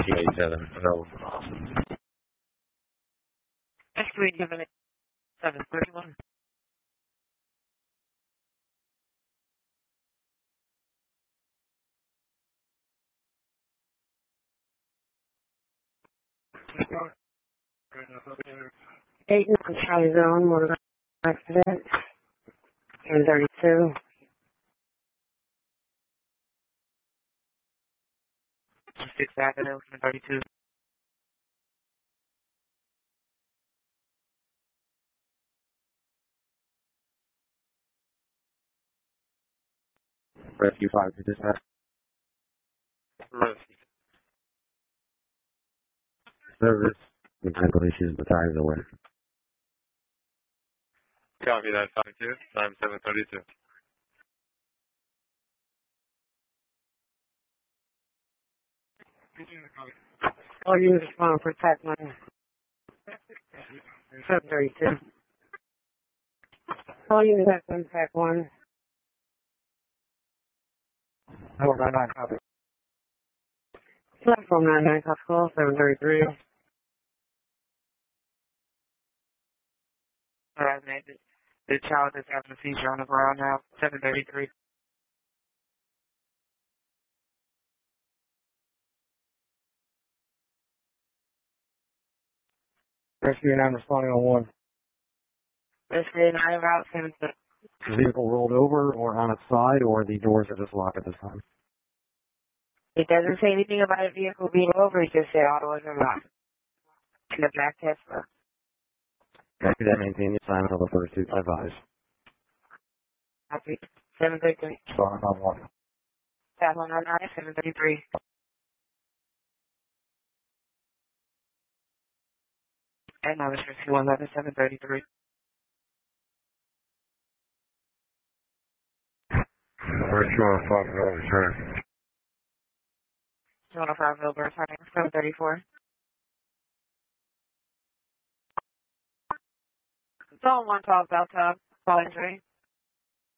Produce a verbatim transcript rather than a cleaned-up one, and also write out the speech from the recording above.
Rescue eighty-seven, available. Rescue eighty-seven, seven thirty-one. Eight nine Charlie Zone, motor accident. seven thirty-two. sixth Avenue, seven thirty-two. Rescue five to dispatch. Rescue. Service. Mechanical issues, the tires are wet. Copy that, five two, time seven thirty-two. All units respond for attack one. seven thirty-two. All units attack one, attack one. four nine nine, copy. Platform nine nine, copy call, seven thirty-three. Alright, man. The, the child is having a seizure on the ground now, seven thirty-three. Rescue nine responding on one. Rescue nine route seven thirty. The vehicle rolled over or on its side, or the doors are just locked at this time? It doesn't say anything about a vehicle being over, it just said all doors are locked. In the black Tesla. Copy that, maintain the assignment of the first two advise. Copy. seven thirty-three. Star on one. South one nine nine, seven thirty-three. And now it's rescue one eleven, seven thirty-three. Rescue one five, no return. one oh five Wilbur, seven thirty-four. Zone one twelve, Delta, calling three.